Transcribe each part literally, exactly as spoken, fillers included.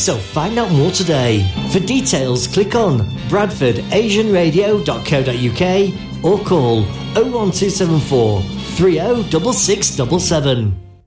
So find out more today. For details, click on bradford asian radio dot co dot uk or call oh one two seven four three oh six six seven seven.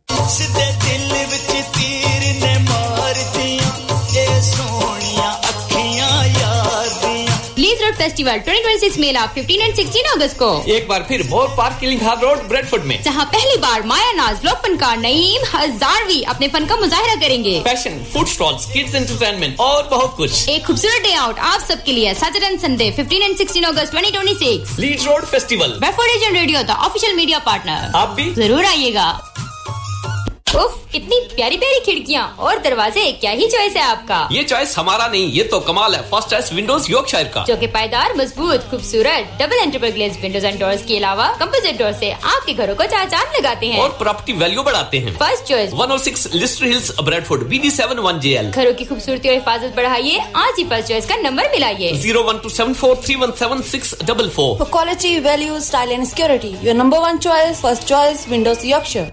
Festival twenty twenty-six Mela fifteen and sixteen अगस्त को एक बार फिर मोर park किलिंगहाल road Bradford में, जहां पहली बार माया नाज लोक फनकार नईम हजारवी अपने fun का मुजाहिरा करेंगे। Fashion, food stalls, kids entertainment और बहुत कुछ। एक खूबसूरत डे आउट आप सबके लिए Saturday and Sunday fifteen and sixteen August twenty twenty-six Leeds road festival. Bradford Asian radio the official media partner. आप भी जरूर आइएगा। उफ, इतनी प्यारी प्यारी खिड़कियां और दरवाजे, क्या ही चॉइस है आपका। ये चॉइस हमारा नहीं, ये तो कमाल है फर्स्ट चॉइस विंडोज यॉर्कशायर का, जो कि पायदार, मजबूत, खूबसूरत डबल एंट्रेपल ग्लेज़ विंडोज एंड डोर्स के अलावा कंपोजिट डोर से आपके घरों को चार चांद लगाते हैं और प्रॉपर्टी वैल्यू बढ़ाते हैं। First choice one oh six Leicester hills Bradford B D seven one J L। घरों की खूबसूरती और हिफाजत बढ़ाइए, आज ही फर्स्ट चॉइस का number मिलाइए zero one two seven four three one seven six four four। For quality, value, style and security, your number one choice, first choice, Windows Yorkshire।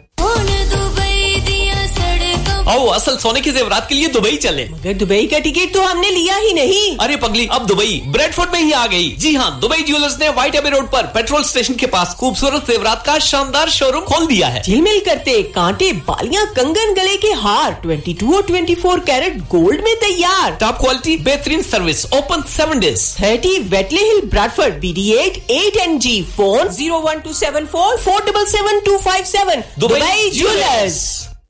आओ असल सोने के जेवरात के लिए दुबई चले। मगर दुबई का टिकट तो हमने लिया ही नहीं। अरे पगली, अब दुबई ब्रेडफोर्ड में ही आ गई। जी हाँ, दुबई ज्वेलर्स ने व्हाइट एबे रोड पर पेट्रोल स्टेशन के पास खूबसूरत जेवरात का शानदार शोरूम खोल दिया है। झिलमिल करते कांटे, बालियां, कंगन, गले के हार twenty-two और twenty-four कैरेट गोल्ड में तैयार। टॉप क्वालिटी, बेहतरीन service, open seven days. thirty Whitley हिल Bradford B D eight eight N G। Phone zero one two seven four four seven seven two five seven। Dubai jewellers.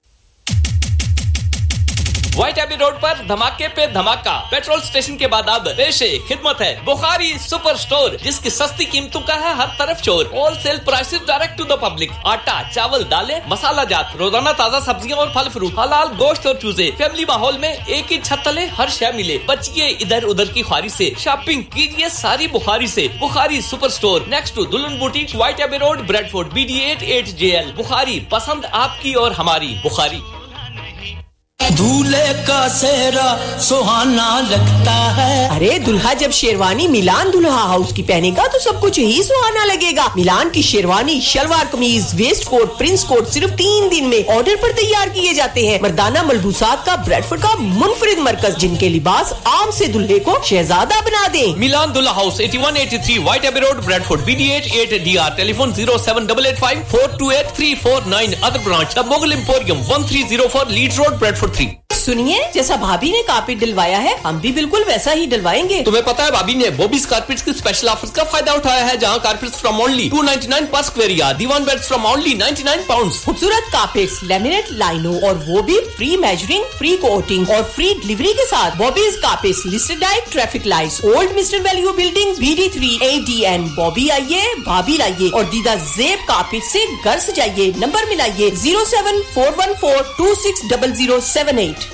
White AB road पर धमाके पे धमाका। Petrol station के बाद अब पेशे खिदमत है बुखारी सुपर स्टोर, जिसकी सस्ती कीमतों का है हर तरफ शोर। Wholesale prices direct to the public. आटा, चावल, दालें, मसाला जात, रोजाना ताजा सब्जियां और फल फ्रूट, हलाल गोश्त और चूजे। फैमिली माहौल में एक ही छत तले हर शय मिले। बचिए इधर उधर की ख्वारी से, शॉपिंग कीजिए सारी बुखारी से। Bukhari super store next to दुल्हन boutique, white AB road, Bradford B D eight eight J L। Bukhari, पसंद आपकी और हमारी बुखारी। दूल्हे का सेहरा सुहाना लगता है। अरे दुल्हा जब शेरवानी मिलान दुल्हा हाउस की पहनेगा तो सब कुछ ही सुहाना लगेगा। मिलान की शेरवानी, शलवार कमीज, वेस्ट कोट, प्रिंस कोट सिर्फ तीन दिन में ऑर्डर पर तैयार किए जाते हैं। मर्दाना मलबूसात का ब्रेडफोर्ड का मुनफरिद मरकज, जिनके लिबास आम से दुल्हे को शहजादा बना दे। मिलान दुल्हा house eighty-one eighty-three white AB road, Bradford B D eight eight D R। Telephone zero seven eight eight five four two eight three four nine। Other branch the Mughal emporium one three zero four Leeds road, Bradford three। सुनिए, जैसा भाभी ने carpet डलवाया है हम भी बिल्कुल वैसा ही डलवाएंगे। तुम्हें पता है भाभी ने बॉबीज कारपेट्स की स्पेशल ऑफर्स का फायदा उठाया है, जहां carpets from only two ninety-nine पर square yard, Diwan beds from only ninety-nine pounds. खूबसूरत कारपेट्स, लैमिनेट, लाइनो और वो भी फ्री मेजरिंग, फ्री कोटिंग और फ्री डिलीवरी के साथ। Bobby's carpets, listed diet, traffic lights, old mister value building, B D three eight D N। Bobby आइए, भाभी लाइए और दीदा जेब कारपेट से घर सजाइए। Number मिलाइए zero seven four one four two six zero zero seven eight।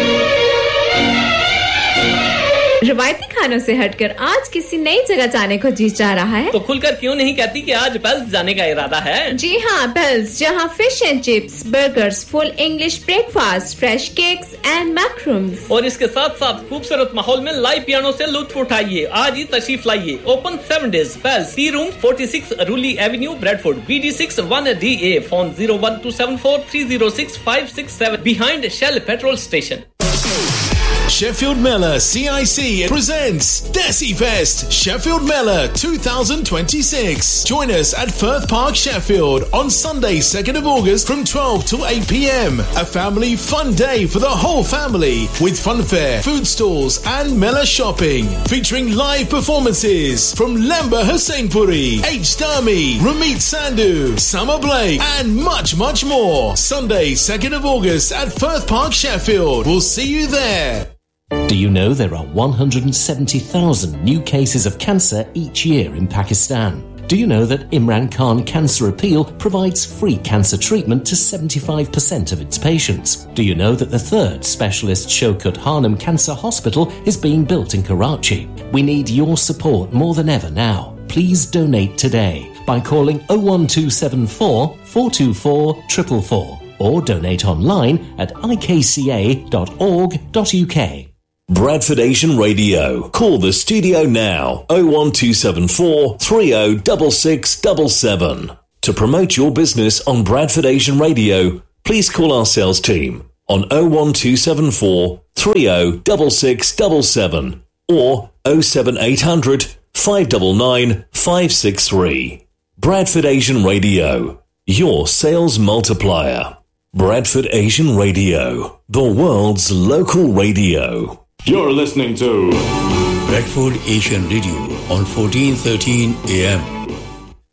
रवायती खानों से हटकर आज किसी नई जगह जाने को जी चाह रहा है तो खुलकर क्यों नहीं कहती कि आज बेल्स जाने का इरादा है। जी हाँ, बेल्स, जहाँ fish and chips, burgers, full English breakfast, fresh cakes and मैक्रूम्स और इसके साथ साथ खूबसूरत माहौल में लाइव पियानो से लुत्फ उठाइए। आज ही तशरीफ लाइए। Open seven days. Bells, T room forty-six रूली Avenue, Bradford B D six one D A। Phone zero one two seven four three zero six five six seven behind Shell petrol station। Sheffield Mela C I C presents Desi Fest Sheffield Mela twenty twenty-six. Join us at Firth Park, Sheffield on Sunday second of August from twelve to eight p m. A family fun day for the whole family with funfair, food stalls and Mela shopping featuring live performances from Lamba Hussainpuri, H. Dami, Ramit Sandhu, Summer Blake and much much more. Sunday second of August at Firth Park, Sheffield. We'll see you there. Do you know there are one hundred seventy thousand new cases of cancer each year in Pakistan? Do you know that Imran Khan Cancer Appeal provides free cancer treatment to seventy-five percent of its patients? Do you know that the third specialist Shaukat Hanum Cancer Hospital is being built in Karachi? We need your support more than ever now. Please donate today by calling oh one two seven four four two four four four four or donate online at I K C A dot org dot U K. Bradford Asian Radio. Call the studio now oh one two seven four three oh six six seven seven. To promote your business on Bradford Asian Radio, please call our sales team on oh one two seven four three oh six six seven seven or oh seven eight hundred five nine nine five six three. Bradford Asian Radio, your sales multiplier. Bradford Asian Radio, the world's local radio. You're listening to Bradford Asian Radio on fourteen thirteen A M.